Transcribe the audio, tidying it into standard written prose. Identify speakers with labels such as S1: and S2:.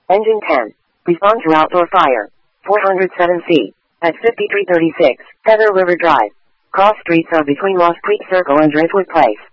S1: Engine 10. Respond to outdoor fire. 407 feet. At 5336, Feather River Drive. Cross streets are between Lost Creek Circle and Driftwood Place.